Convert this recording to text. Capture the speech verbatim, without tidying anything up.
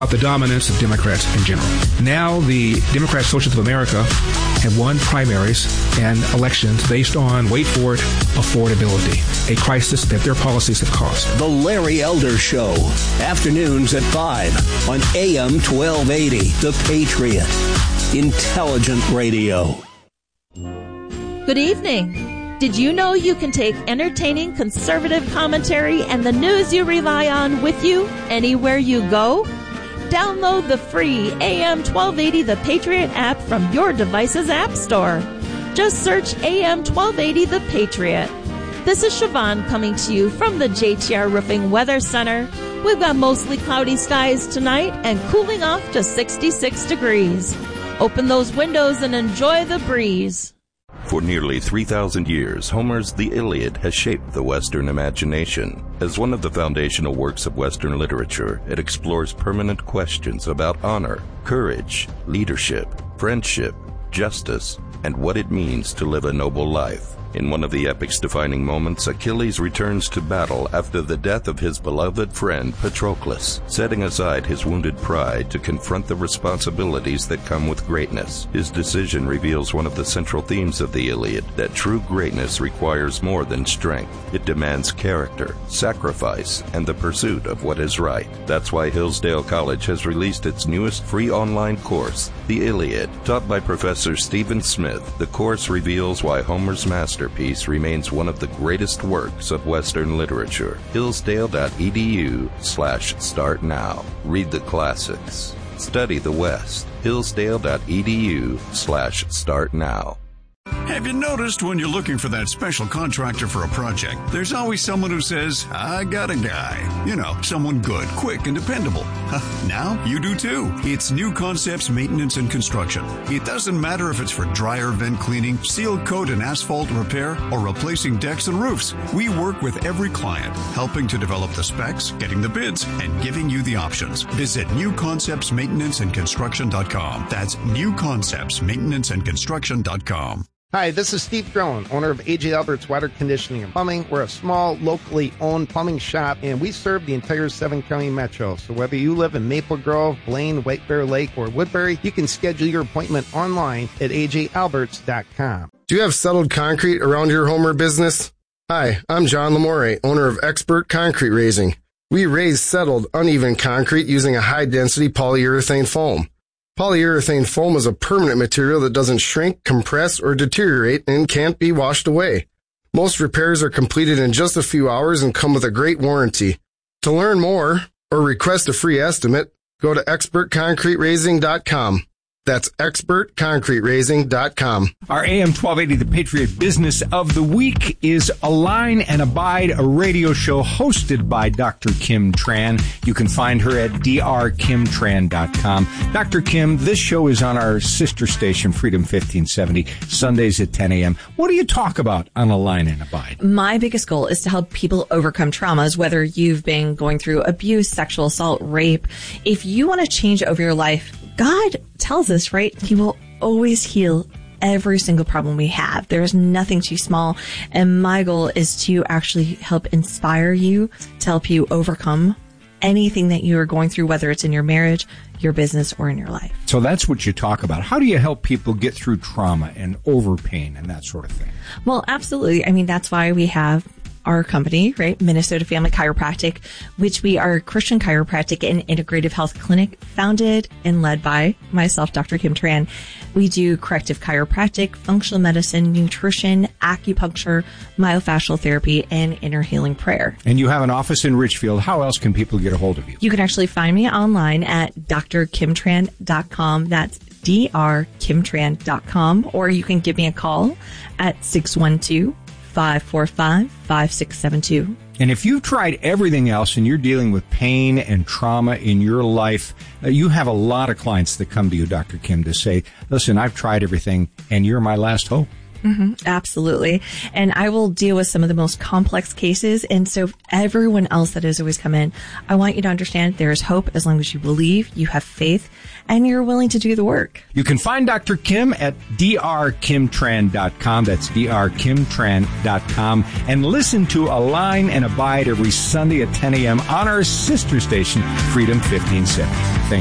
the dominance of Democrats in general. Now the Democrat Socialists of America have won primaries and elections based on, wait for it, affordability, a crisis that their policies have caused. The Larry Elder Show, afternoons at five on A M twelve eighty, The Patriot. Intelligent radio. Good evening. Did you know you can take entertaining conservative commentary and the news you rely on with you anywhere you go? Download the free A M twelve eighty The Patriot app from your device's app store. Just search A M twelve eighty The Patriot. This is Siobhan coming to you from the J T R Roofing Weather Center. We've got mostly cloudy skies tonight and cooling off to sixty-six degrees. Open those windows and enjoy the breeze. For nearly three thousand years, Homer's The Iliad has shaped the Western imagination. As one of the foundational works of Western literature, it explores permanent questions about honor, courage, leadership, friendship, justice, and what it means to live a noble life. In one of the epic's defining moments, Achilles returns to battle after the death of his beloved friend Patroclus, setting aside his wounded pride to confront the responsibilities that come with greatness. His decision reveals one of the central themes of the Iliad, that true greatness requires more than strength. It demands character, sacrifice, and the pursuit of what is right. That's why Hillsdale College has released its newest free online course, The Iliad. Taught by Professor Stephen Smith, the course reveals why Homer's master Masterpiece remains one of the greatest works of Western literature. Hillsdale.edu slash start now. Read the classics. Study the West. Hillsdale.edu slash start now. Have you noticed when you're looking for that special contractor for a project, there's always someone who says, I got a guy. You know, someone good, quick, and dependable. Now you do too. It's New Concepts Maintenance and Construction. It doesn't matter if it's for dryer vent cleaning, seal coat and asphalt repair, or replacing decks and roofs. We work with every client, helping to develop the specs, getting the bids, and giving you the options. Visit new concepts maintenance and construction dot com. That's new concepts maintenance and construction dot com. Hi, this is Steve Drone, owner of A J Albert's Water Conditioning and Plumbing. We're a small, locally owned plumbing shop, and we serve the entire seven-county metro. So whether you live in Maple Grove, Blaine, White Bear Lake, or Woodbury, you can schedule your appointment online at A J Alberts dot com. Do you have settled concrete around your home or business? Hi, I'm John Lamore, owner of Expert Concrete Raising. We raise settled, uneven concrete using a high-density polyurethane foam. Polyurethane foam is a permanent material that doesn't shrink, compress, or deteriorate and can't be washed away. Most repairs are completed in just a few hours and come with a great warranty. To learn more or request a free estimate, go to expert concrete raising dot com. That's expert concrete raising dot com. Our A M twelve eighty The Patriot Business of the Week is Align and Abide, a radio show hosted by Doctor Kim Tran. You can find her at d r kim tran dot com. Doctor Kim, this show is on our sister station, Freedom fifteen seventy, Sundays at ten a.m. What do you talk about on Align and Abide? My biggest goal is to help people overcome traumas, whether you've been going through abuse, sexual assault, rape. If you want to change over your life, God tells us, right? He will always heal every single problem we have. There is nothing too small. And my goal is to actually help inspire you, to help you overcome anything that you are going through, whether it's in your marriage, your business, or in your life. So that's what you talk about. How do you help people get through trauma and over pain and that sort of thing? Well, absolutely. I mean, that's why we have our company, right? Minnesota Family Chiropractic, which we are a Christian chiropractic and integrative health clinic founded and led by myself, Doctor Kim Tran. We do corrective chiropractic, functional medicine, nutrition, acupuncture, myofascial therapy, and inner healing prayer. And you have an office in Richfield. How else can people get a hold of you? You can actually find me online at d r kim tran dot com. That's d r kim tran dot com. Or you can give me a call at six one two, five four five, five six seven two. And if you've tried everything else and you're dealing with pain and trauma in your life, uh, you have a lot of clients that come to you, Doctor Kim, to say, listen, I've tried everything and you're my last hope. Mm-hmm, absolutely. And I will deal with some of the most complex cases. And so everyone else that has always come in, I want you to understand there is hope as long as you believe, you have faith, and you're willing to do the work. You can find Doctor Kim at d r kim tran dot com. That's d r kim tran dot com. And listen to Align and Abide every Sunday at ten a.m. on our sister station, Freedom fifteen seventy. Thank you.